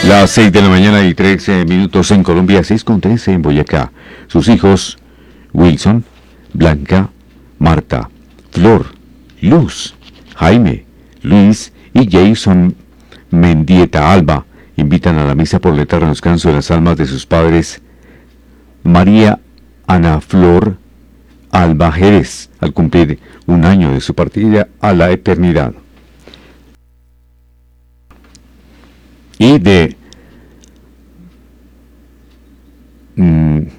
Las 6 de la mañana y 13 minutos en Colombia, 6:13 en Boyacá. Sus hijos, Wilson, Blanca, Marta, Flor, Luz, Jaime, Luis y Jason Mendieta Alba, invitan a la misa por el eterno descanso de las almas de sus padres, María Ana Flor Alba Jerez, al cumplir un año de su partida a la eternidad. Y de